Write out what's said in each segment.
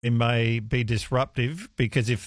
it may be disruptive because if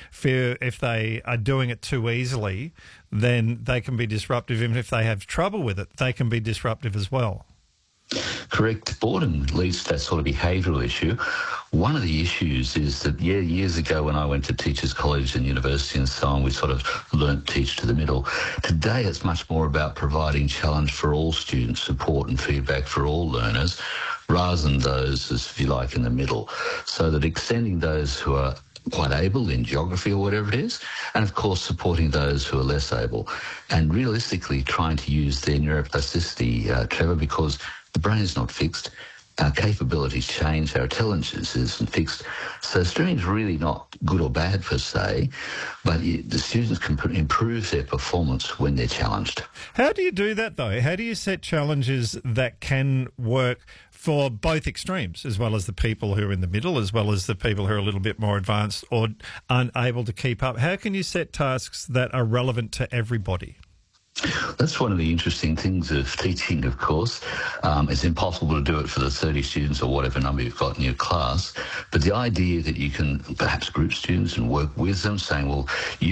they are doing it too easily, then they can be disruptive. Even if they have trouble with it, they can be disruptive as well. Correct. Boredom leads to that sort of behavioural issue. One of the issues is that, years ago when I went to Teachers College and University and so on, we sort of learnt teach to the middle. Today it's much more about providing challenge for all students, support and feedback for all learners, rather than those, as if you like, in the middle. So that extending those who are quite able in geography or whatever it is, and of course supporting those who are less able, and realistically trying to use their neuroplasticity, Trevor, because the brain is not fixed. Our capabilities change, our intelligence isn't fixed. So streaming is really not good or bad per se, but the students can improve their performance when they're challenged. How do you do that though? How do you set challenges that can work for both extremes, as well as the people who are in the middle, as well as the people who are a little bit more advanced or unable to keep up? How can you set tasks that are relevant to everybody? That's one of the interesting things of teaching, of course. It's impossible to do it for the 30 students or whatever number you've got in your class. But the idea that you can perhaps group students and work with them, saying, well,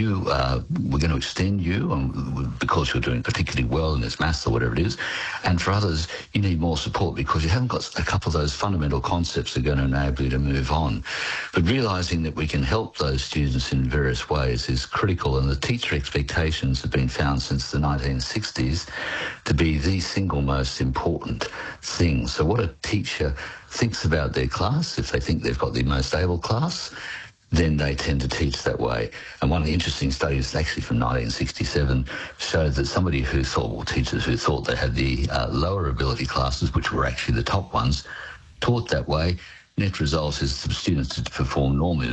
we're going to extend you because you're doing particularly well in this maths or whatever it is. And for others, you need more support because you haven't got a couple of those fundamental concepts that are going to enable you to move on. But realising that we can help those students in various ways is critical. And the teacher expectations have been found since the 1960s to be the single most important thing. So what a teacher thinks about their class, if they think they've got the most able class, then they tend to teach that way. And one of the interesting studies, actually from 1967, showed that somebody who thought, well, teachers who thought they had the lower ability classes, which were actually the top ones, taught that way. Net result is the students to perform normally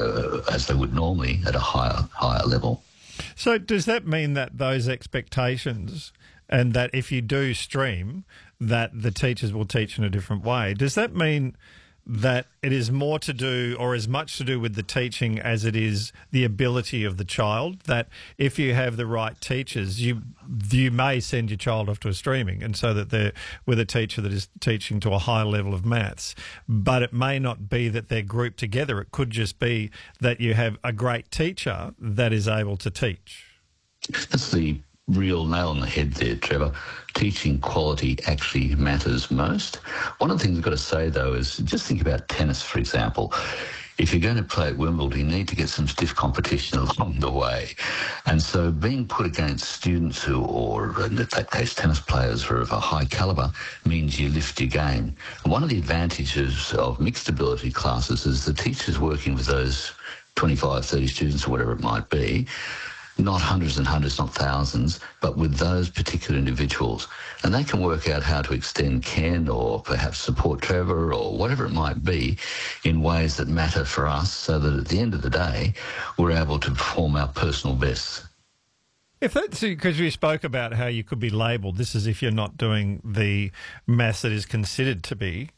as they would normally at a higher level. So does that mean that those expectations, and that if you do stream, that the teachers will teach in a different way, does that mean that it is more to do or as much to do with the teaching as it is the ability of the child? That if you have the right teachers, you may send your child off to a streaming, and so that they're with a teacher that is teaching to a high level of maths, but it may not be that they're grouped together. It could just be that you have a great teacher that is able to teach. That's the real nail on the head there, Trevor. Teaching quality actually matters most. One of the things I've got to say, though, is just think about tennis, for example. If you're going to play at Wimbledon, you need to get some stiff competition along the way. And so being put against students or in that case, tennis players who are of a high calibre means you lift your game. And one of the advantages of mixed ability classes is the teachers working with those 25, 30 students or whatever it might be, not hundreds and hundreds, not thousands, but with those particular individuals. And they can work out how to extend Ken or perhaps support Trevor or whatever it might be in ways that matter for us, so that at the end of the day, we're able to perform our personal best. If that's because you spoke about how you could be labelled, this is if you're not doing the maths that is considered to be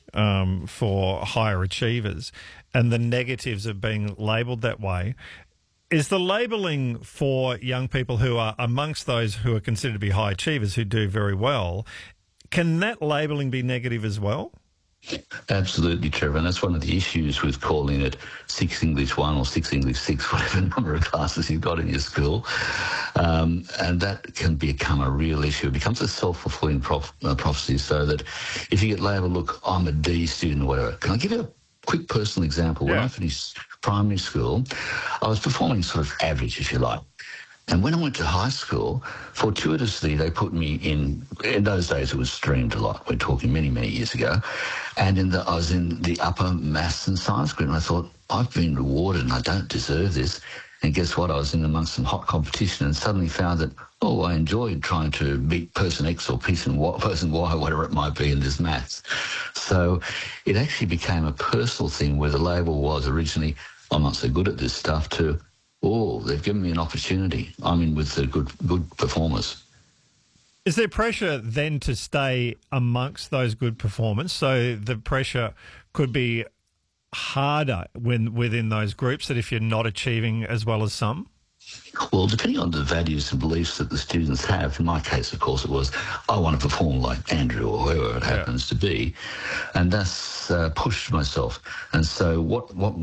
for higher achievers, and the negatives of being labelled that way. Is the labelling for young people who are amongst those who are considered to be high achievers who do very well, can that labelling be negative as well? Absolutely, Trevor, and that's one of the issues with calling it 6 English 1 or 6 English 6, whatever number of classes you've got in your school. And that can become a real issue. It becomes a self-fulfilling prophecy, so that if you get labelled, look, I'm a D student or whatever. Can I give you a quick personal example? Yeah. When I finished primary school, I was performing sort of average, if you like. And when I went to high school, fortuitously, they put me in those days it was streamed a lot. We're talking many, many years ago. And I was in the upper maths and science group, and I thought, I've been rewarded and I don't deserve this. And guess what? I was in amongst some hot competition and suddenly found that, I enjoyed trying to beat person X or person Y, whatever it might be in this maths. So it actually became a personal thing where the label was originally, I'm not so good at this stuff, to, they've given me an opportunity. I'm in with the good performers. Is there pressure then to stay amongst those good performers? So the pressure could be harder within those groups, that if you're not achieving as well as some? Well, depending on the values and beliefs that the students have, in my case, of course, it was, I want to perform like Andrew or whoever it happens to be, and that's pushed myself. And so what